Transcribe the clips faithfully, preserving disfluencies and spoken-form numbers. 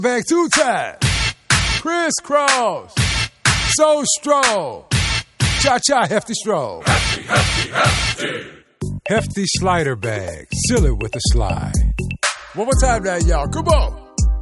Back two times. Crisscross. So stroll. Cha-cha hefty stroll. Hefty, hefty, hefty. Hefty slider bag. Seal it with a slide. One more time now, y'all. Come on.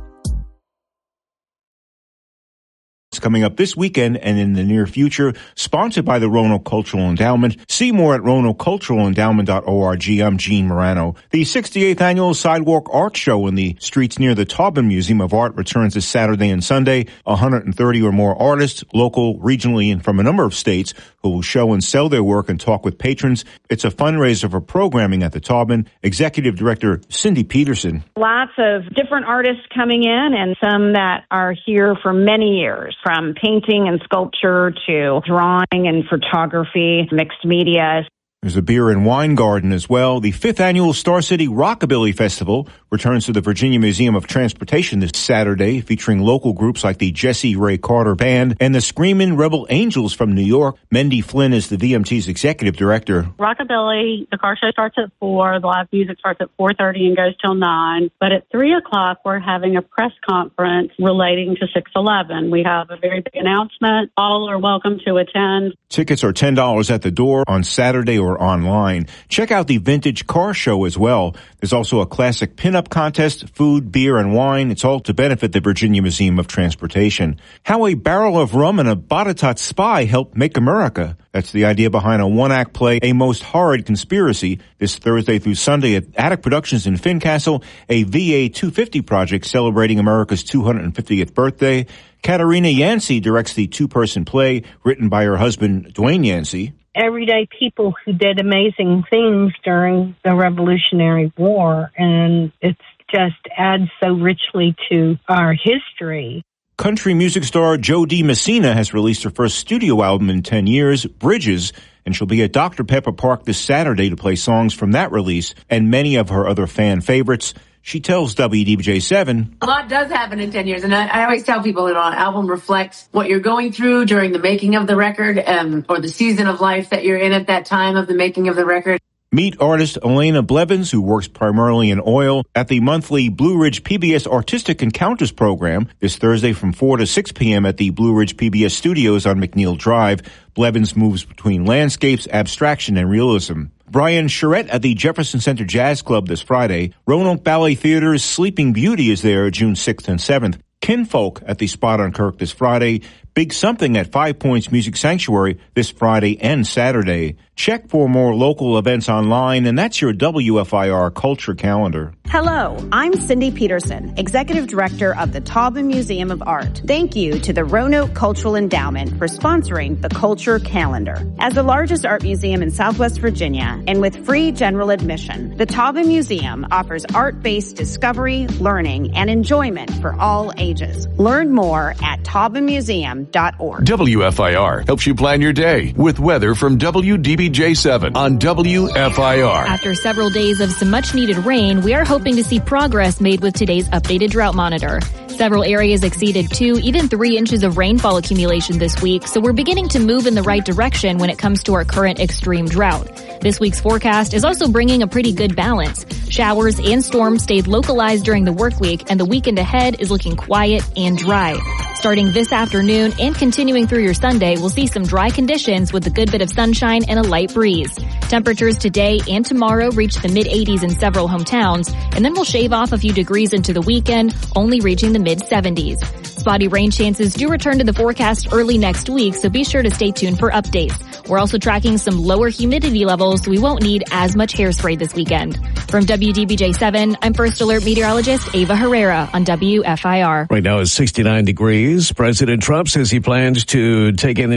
Coming up this weekend and in the near future, sponsored by the Roanoke Cultural Endowment. See more at roanoke cultural endowment dot org. I'm Gene Morano. The sixty-eighth Annual Sidewalk Art Show in the streets near the Taubman Museum of Art returns this Saturday and Sunday. one hundred thirty or more artists, local, regionally, and from a number of states, who will show and sell their work and talk with patrons. It's a fundraiser for programming at the Taubman. Executive Director Cindy Peterson. Lots of different artists coming in and some that are here for many years, from painting and sculpture to drawing and photography, mixed media. There's a beer and wine garden as well. The fifth Annual Star City Rockabilly Festival returns to the Virginia Museum of Transportation this Saturday, featuring local groups like the Jesse Ray Carter Band and the Screamin' Rebel Angels from New York. Mendy Flynn is the V M T's executive director. Rockabilly, the car show starts at four. The live music starts at four thirty and goes till nine. But at three o'clock, we're having a press conference relating to six eleven. We have a very big announcement. All are welcome to attend. Tickets are ten dollars at the door on Saturday or online. Check out the Vintage Car Show as well. There's also a classic pinup contest, food, beer, and wine. It's all to benefit the Virginia Museum of Transportation. How a barrel of rum and a Botetourt spy helped make America. That's the idea behind a one-act play, A Most Horrid Conspiracy, this Thursday through Sunday at Attic Productions in Fincastle, a V A two fifty project celebrating America's two hundred fiftieth birthday. Katarina Yancey directs the two-person play written by her husband, Dwayne Yancey. Everyday people who did amazing things during the Revolutionary War, and it just adds so richly to our history. Country music star Jo Dee Messina has released her first studio album in ten years, Bridges, and she'll be at Doctor Pepper Park this Saturday to play songs from that release and many of her other fan favorites. She tells W D B J seven. A lot does happen in ten years, and I, I always tell people that an album reflects what you're going through during the making of the record um, or the season of life that you're in at that time of the making of the record. Meet artist Elena Blevins, who works primarily in oil, at the monthly Blue Ridge P B S Artistic Encounters program this Thursday from four to six p.m. at the Blue Ridge P B S studios on McNeil Drive. Blevins moves between landscapes, abstraction, and realism. Brian Charette at the Jefferson Center Jazz Club this Friday. Roanoke Ballet Theater's Sleeping Beauty is there June sixth and seventh. Kinfolk at the Spot on Kirk this Friday. Big Something at Five Points Music Sanctuary this Friday and Saturday. Check for more local events online, and that's your W F I R Culture Calendar. Hello, I'm Cindy Peterson, Executive Director of the Taubman Museum of Art. Thank you to the Roanoke Cultural Endowment for sponsoring the Culture Calendar. As the largest art museum in Southwest Virginia, and with free general admission, the Taubman Museum offers art-based discovery, learning, and enjoyment for all ages. Learn more at taubman museum dot org. W F I R helps you plan your day with weather from W D B J seven on W F I R. After several days of some much-needed rain, we are hoping to see progress made with today's updated drought monitor. Several areas exceeded two, even three inches of rainfall accumulation this week, so we're beginning to move in the right direction when it comes to our current extreme drought. This week's forecast is also bringing a pretty good balance. Showers and storms stayed localized during the work week, and the weekend ahead is looking quiet and dry. Starting this afternoon and continuing through your Sunday, we'll see some dry conditions with a good bit of sunshine and a light breeze. Temperatures today and tomorrow reach the mid eighties in several hometowns, and then we'll shave off a few degrees into the weekend, only reaching the mid seventies. Spotty rain chances do return to the forecast early next week, so be sure to stay tuned for updates. We're also tracking some lower humidity levels, so we won't need as much hairspray this weekend. From W D B J seven, I'm First Alert Meteorologist Ava Herrera on W F I R. Right now it's sixty-nine degrees. President Trump says he plans to take in